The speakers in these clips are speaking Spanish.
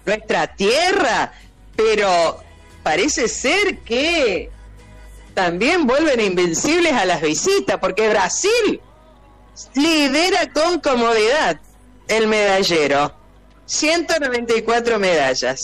nuestra tierra, pero parece ser que también vuelven invencibles a las visitas, porque Brasil lidera con comodidad el medallero. 194 medallas,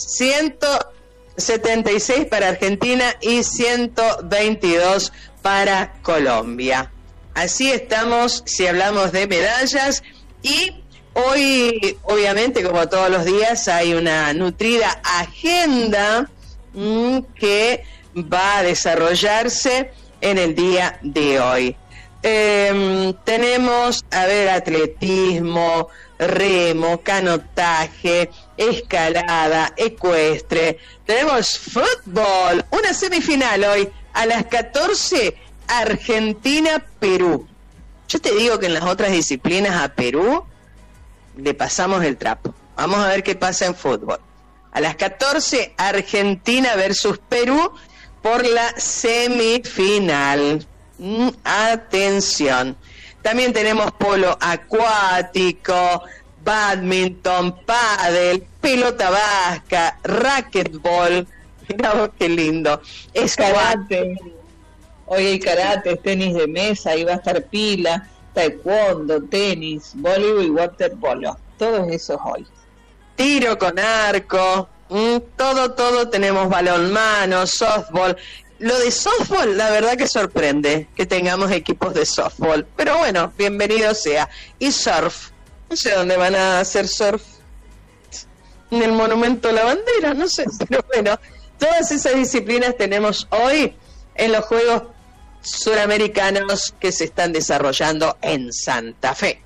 176 para Argentina y 122 para Colombia. Así estamos si hablamos de medallas, y hoy, obviamente, como todos los días, hay una nutrida agenda que va a desarrollarse en el día de hoy. Tenemos, atletismo, remo, canotaje, escalada, ecuestre. Tenemos fútbol, una semifinal hoy a las 14, Argentina-Perú. Yo te digo que en las otras disciplinas a Perú le pasamos el trapo. Vamos a ver qué pasa en fútbol. A las 14, Argentina versus Perú por la semifinal. Atención. También tenemos polo acuático, bádminton, pádel, pelota vasca, racquetball. Mirá vos qué lindo. Es karate. Hoy hay karate, tenis de mesa, ahí va a estar pila, taekwondo, tenis, voleibol y waterpolo. Todos esos hoy. Tiro con arco, todo tenemos balonmano, softball. Lo de softball, la verdad que sorprende que tengamos equipos de softball, pero bueno, bienvenido sea. Y surf, no sé dónde van a hacer surf, en el Monumento a la Bandera, no sé, pero bueno, todas esas disciplinas tenemos hoy en los Juegos Suramericanos que se están desarrollando en Santa Fe.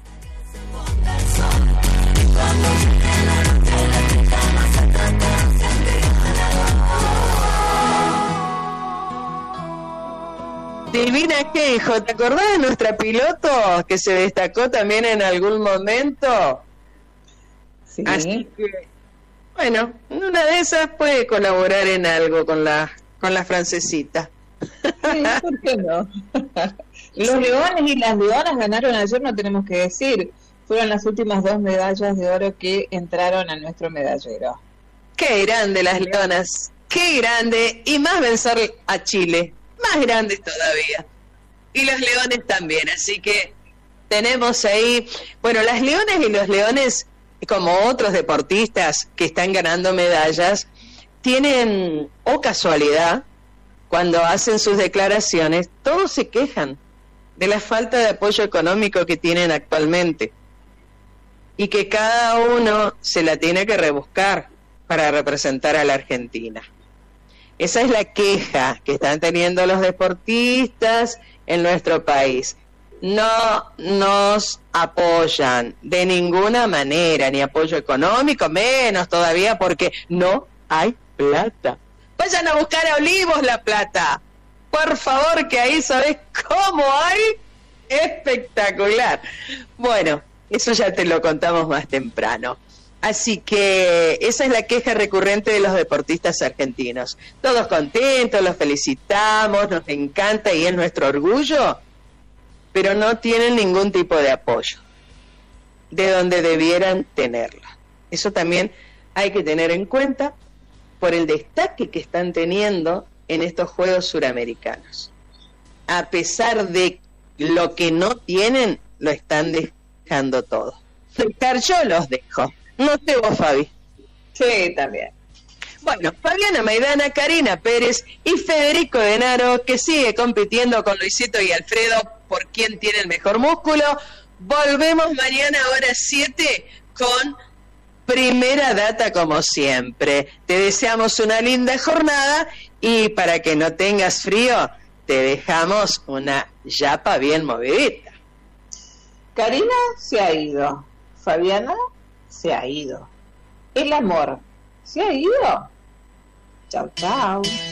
Divina Quejo, ¿te acordás de nuestra piloto que se destacó también en algún momento? Sí. Así que, bueno, una de esas puede colaborar en algo con la francesita. Sí, ¿por qué no? Los leones y las leonas ganaron ayer, no tenemos que decir. Fueron las últimas 2 medallas de oro que entraron a nuestro medallero. Qué grande las leonas, qué grande, y más vencer a Chile. Más grandes todavía, y los leones también, así que tenemos ahí, bueno, las leonas y los leones, como otros deportistas que están ganando medallas, tienen, casualidad, cuando hacen sus declaraciones, todos se quejan de la falta de apoyo económico que tienen actualmente, y que cada uno se la tiene que rebuscar para representar a la Argentina. Esa es la queja que están teniendo los deportistas en nuestro país. No nos apoyan de ninguna manera, ni apoyo económico, menos todavía porque no hay plata. Vayan a buscar a Olivos la plata. Por favor, que ahí sabés cómo hay. Espectacular. Bueno, eso ya te lo contamos más temprano. Así que esa es la queja recurrente de los deportistas argentinos. Todos contentos, los felicitamos, nos encanta y es nuestro orgullo, pero no tienen ningún tipo de apoyo de donde debieran tenerlo. Eso también hay que tener en cuenta por el destaque que están teniendo en estos Juegos Suramericanos. A pesar de lo que no tienen, lo están dejando todo. Yo los dejo. No sé vos, Fabi. Sí, también. Bueno, Fabiana Maidana, Karina Pérez y Federico Denaro, que sigue compitiendo con Luisito y Alfredo por quién tiene el mejor músculo. Volvemos mañana a hora 7 con Primera Data como siempre. Te deseamos una linda jornada y para que no tengas frío, te dejamos una yapa bien movidita. Karina se ha ido. Fabiana se ha ido. El amor se ha ido. Chau, chau.